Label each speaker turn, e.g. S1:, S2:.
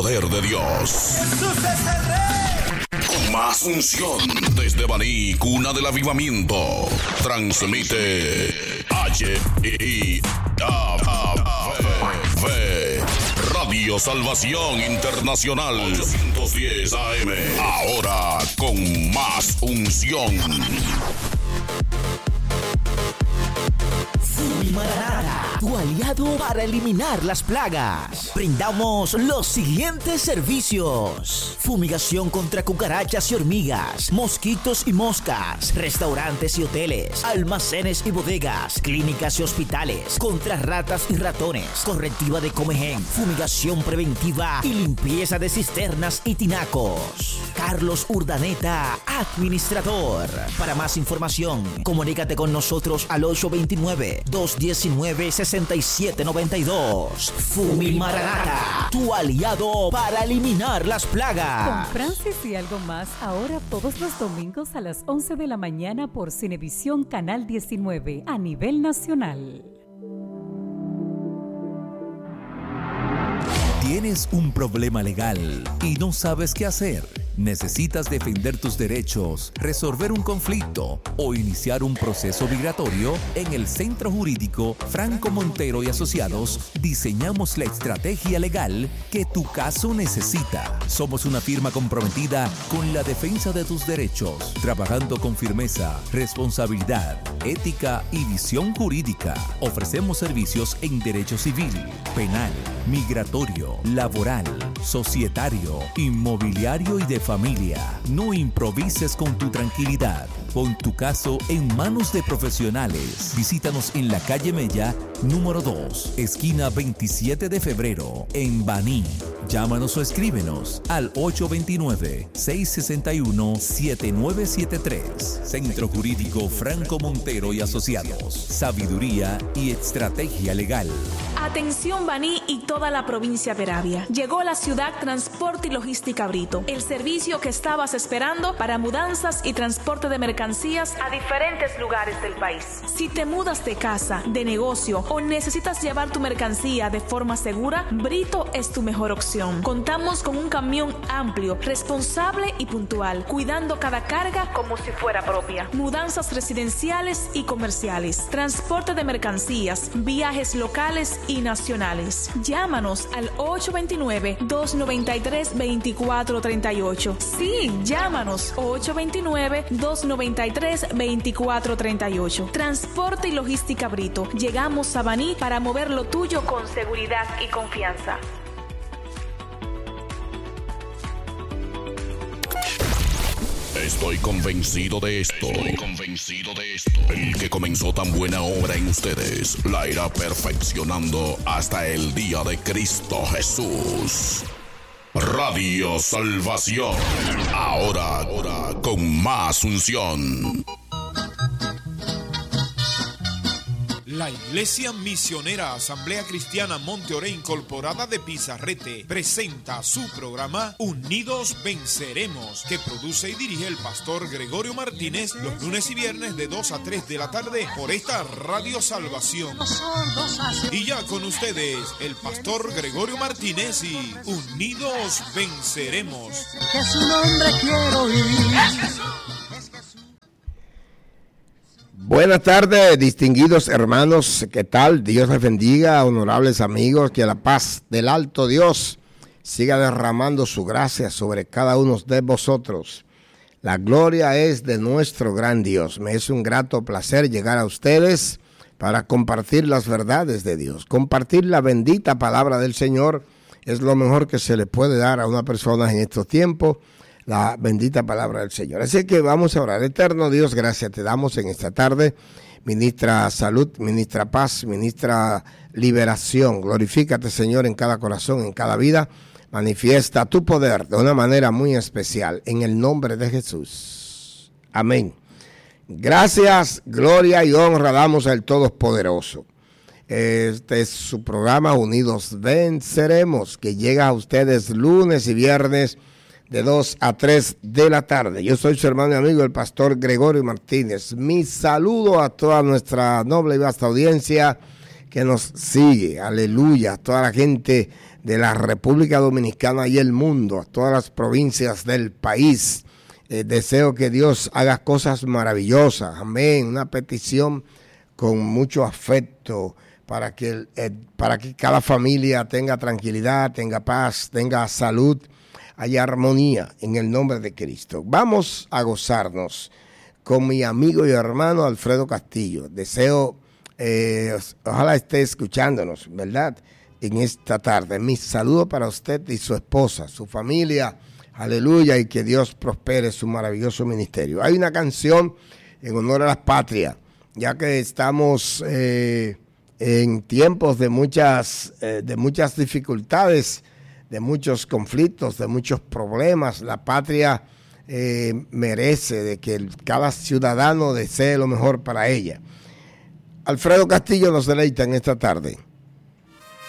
S1: poder de Dios.
S2: Jesús es el Rey.
S1: Con más unción desde Baní, cuna del avivamiento. Transmite Radio Salvación Internacional 810 AM. Ahora con más unción.
S3: Maranata, tu aliado para eliminar las plagas. Brindamos los siguientes servicios: fumigación contra cucarachas y hormigas, mosquitos y moscas, restaurantes y hoteles, almacenes y bodegas, clínicas y hospitales, contra ratas y ratones, correctiva de comején, fumigación preventiva y limpieza de cisternas y tinacos. Carlos Urdaneta, administrador. Para más información, comunícate con nosotros al 829-219-6792. Fumimaranata, tu aliado para eliminar las plagas.
S4: Con Francis y algo más, ahora todos los domingos a las 11 de la mañana por Cinevisión Canal 19 a nivel nacional.
S5: ¿Tienes un problema legal y no sabes qué hacer? ¿Necesitas defender tus derechos, resolver un conflicto o iniciar un proceso migratorio? En el Centro Jurídico Franco Montero y Asociados diseñamos la estrategia legal que tu caso necesita. Somos una firma comprometida con la defensa de tus derechos, trabajando con firmeza, responsabilidad, ética y visión jurídica. Ofrecemos servicios en derecho civil, penal, migratorio, laboral, societario, inmobiliario y de familia. No improvises con tu tranquilidad. Pon tu caso en manos de profesionales. Visítanos en la calle Mella, número 2, esquina 27 de febrero, en Baní. Llámanos o escríbenos al 829-661-7973. Centro Jurídico Franco Montero y Asociados. Sabiduría y estrategia legal.
S6: Atención Baní y toda la provincia de Peravia. Llegó la ciudad Transporte y Logística Brito, el servicio que estabas esperando para mudanzas y transporte de mercancías a diferentes lugares del país. Si te mudas de casa, de negocio o necesitas llevar tu mercancía de forma segura, Brito es tu mejor opción. Contamos con un camión amplio, responsable y puntual, cuidando cada carga como si fuera propia. Mudanzas residenciales y comerciales, transporte de mercancías, viajes locales y nacionales. Llámanos al 829-293-2438. Sí, llámanos 829-293-2438. Transporte y Logística Brito. Llegamos a Baní para mover lo tuyo con seguridad y confianza.
S1: Estoy convencido de esto. El que comenzó tan buena obra en ustedes la irá perfeccionando hasta el día de Cristo Jesús. Radio Salvación. Ahora con más unción.
S7: La Iglesia Misionera Asamblea Cristiana Monte Oré Incorporada de Pizarrete presenta su programa Unidos Venceremos, que produce y dirige el pastor Gregorio Martínez los lunes y viernes de 2 a 3 de la tarde por esta Radio Salvación. Y ya con ustedes, el pastor Gregorio Martínez y Unidos Venceremos.
S2: Que su nombre quiero oír.
S8: Buenas tardes, distinguidos hermanos, ¿qué tal? Dios les bendiga, honorables amigos, que la paz del alto Dios siga derramando su gracia sobre cada uno de vosotros. La gloria es de nuestro gran Dios. Me es un grato placer llegar a ustedes para compartir las verdades de Dios. Compartir la bendita palabra del Señor es lo mejor que se le puede dar a una persona en estos tiempos. La bendita palabra del Señor. Así que vamos a orar. Eterno Dios, gracias te damos en esta tarde. Ministra salud, ministra paz, ministra liberación. Glorifícate, Señor, en cada corazón, en cada vida. Manifiesta tu poder de una manera muy especial. En el nombre de Jesús. Amén. Gracias, gloria y honra damos al Todopoderoso. Este es su programa Unidos Venceremos, que llega a ustedes lunes y viernes de 2 a 3 de la tarde. Yo soy su hermano y amigo, el pastor Gregorio Martínez. Mi saludo a toda nuestra noble y vasta audiencia que nos sigue. Aleluya. Toda la gente de la República Dominicana y el mundo, a todas las provincias del país. Deseo que Dios haga cosas maravillosas. Amén. Una petición con mucho afecto para que cada familia tenga tranquilidad, tenga paz, tenga salud, haya armonía en el nombre de Cristo. Vamos a gozarnos con mi amigo y hermano Alfredo Castillo. Deseo, ojalá esté escuchándonos, ¿verdad?, en esta tarde. Mi saludo para usted y su esposa, su familia, aleluya, y que Dios prospere su maravilloso ministerio. Hay una canción en honor a la patria, ya que estamos en tiempos de muchas dificultades, de muchos conflictos, de muchos problemas. La patria merece de que cada ciudadano desee lo mejor para ella. Alfredo Castillo nos deleita en esta tarde.